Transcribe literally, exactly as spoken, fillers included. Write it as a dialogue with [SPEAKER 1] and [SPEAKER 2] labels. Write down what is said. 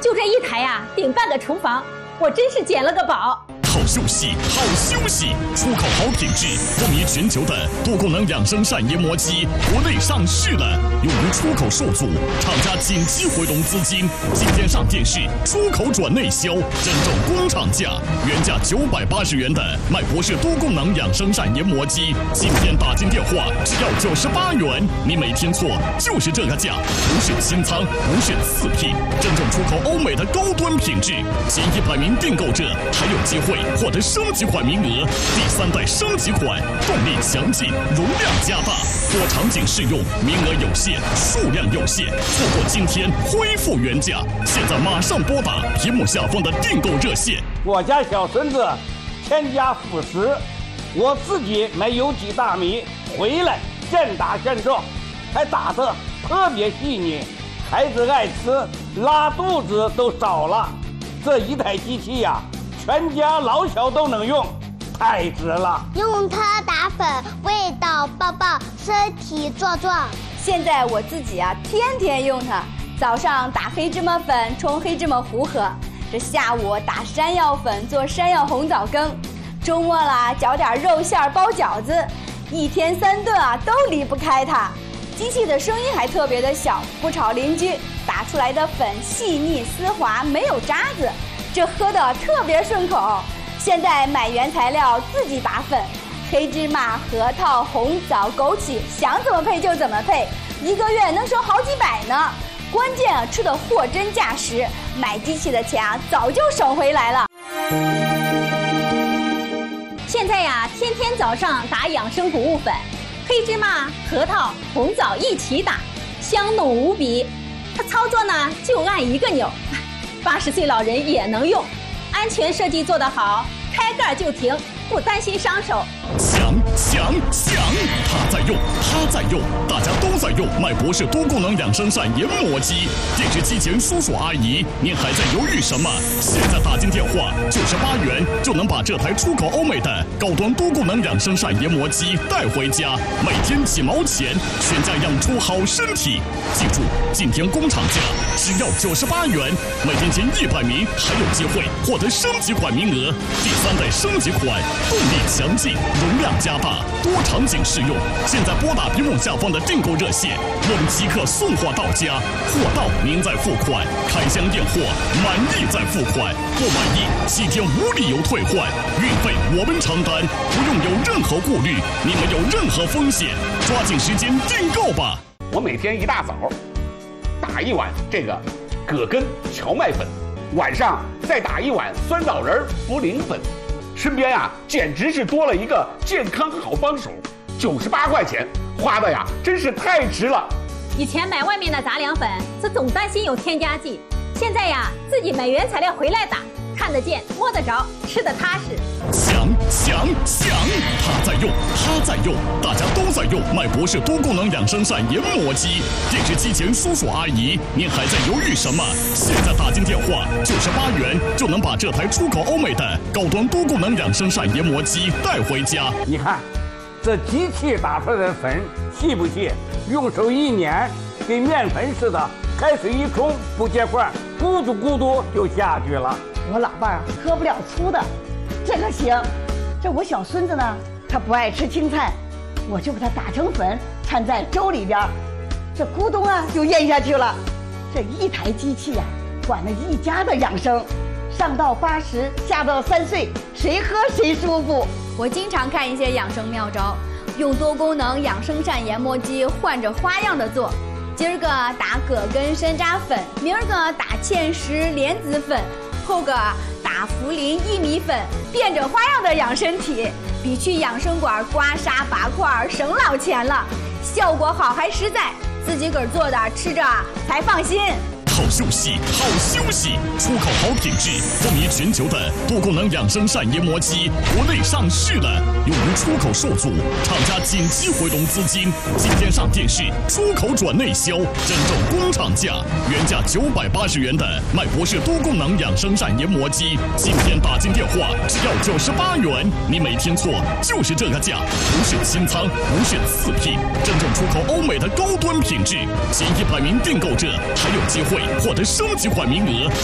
[SPEAKER 1] 就这一台呀，顶半个厨房，我真是捡了个宝。
[SPEAKER 2] 好休息，好休息，出口好品质，风靡全球的多功能养生扇研磨机国内上市了，由于出口受阻，厂家紧急回笼资金，今天上电视，出口转内销，真正工厂价，原价九百八十元的麦博士多功能养生扇研磨机，今天打进电话只要九十八元，你没听错，就是这个价，不是清仓，不是次品，真正出口欧美的高端品质，前一百名订购者还有机会获得升级款名额，第三代升级款，动力强劲，容量加大，多场景适用，名额有限，数量有限，错过今天恢复原价，现在马上拨打屏幕下方的订购热线。
[SPEAKER 3] 我家小孙子添加辅食，我自己买有机大米回来现打现做，还打得特别细腻，孩子爱吃，拉肚子都少了。这一台机器呀、啊，全家老小都能用，太值了。
[SPEAKER 4] 用它打粉，味道爆爆，身体壮壮。
[SPEAKER 5] 现在我自己啊，天天用它。早上打黑芝麻粉冲黑芝麻糊喝，这下午打山药粉做山药红枣羹，周末啦搅点肉馅包饺子，一天三顿啊都离不开它。机器的声音还特别的小，不吵邻居，打出来的粉细腻丝滑，没有渣子。这喝的特别顺口。现在买原材料自己打粉，黑芝麻、核桃、红枣、枸杞，想怎么配就怎么配，一个月能省好几百呢。关键啊，吃的货真价实，买机器的钱啊早就省回来了。
[SPEAKER 1] 现在呀，天天早上打养生谷物粉，黑芝麻、核桃、红枣一起打，香浓无比。它操作呢就按一个钮。八十岁老人也能用，安全设计做得好，开盖就停，不担心伤手。
[SPEAKER 2] 强强强！他在用，他在用，大家都在用麦博士多功能养生扇研磨机。电视机前叔叔阿姨，您还在犹豫什么？现在打进电话，九十八元就能把这台出口欧美的高端多功能养生扇研磨机带回家，每天几毛钱，全家养出好身体。记住，今天工厂价只要九十八元，每天前一百名还有机会获得升级款名额，第三代升级款，动力强劲，容量加大，多场景适用。现在拨打屏幕下方的订购热线，我们即刻送货到家，货到您再付款，开箱验货，满意再付款，不满意七天无理由退换，运费我们承担，不用有任何顾虑，你没有任何风险，抓紧时间订购吧。
[SPEAKER 6] 我每天一大早打一碗这个葛根荞麦粉，晚上再打一碗酸枣仁茯苓粉，身边呀简直是多了一个健康好帮手。九十八块钱花的呀真是太值了。
[SPEAKER 1] 以前买外面的杂粮粉，是总担心有添加剂，现在呀自己买原材料回来打，看得见摸得着，吃得踏实。
[SPEAKER 2] 强强强！他在用，他在用，大家都在用麦博士多功能养生扇研磨机。电视机前叔叔阿姨，您还在犹豫什么？现在打进电话，九十八元就能把这台出口欧美的高端多功能养生扇研磨机带回家。
[SPEAKER 3] 你看，这机器打出来的粉细不细？用手一捻，跟面粉似的，开水一冲不结块，咕嘟咕嘟就下去了。
[SPEAKER 7] 我老伴儿喝不了粗的，这个行。这我小孙子呢，他不爱吃青菜，我就把它打成粉，掺在粥里边，这咕咚啊就咽下去了。这一台机器呀、啊，管了一家的养生，上到八十，下到三岁，谁喝谁舒服。
[SPEAKER 5] 我经常看一些养生妙招，用多功能养生扇研磨机换着花样的做。今儿个打葛根山楂粉，明儿个打芡实莲子粉，后个打茯苓薏米粉，变着花样的养身体，比去养生馆刮痧拔块省老钱了，效果好还实在，自己个儿做的吃着才放心。
[SPEAKER 2] 好休息，好休息，出口好品质，风靡全球的多功能养生扇研磨机国内上市了，由于出口受阻，厂家紧急回笼资金，今天上电视，出口转内销，真正工厂价，原价九百八十元的麦博士多功能养生扇研磨机，今天打进电话只要九十八元，你没听错，就是这个价，不是清仓，不是次品，真正出口欧美的高端品质，前一百名订购者还有机会获得升级款名额。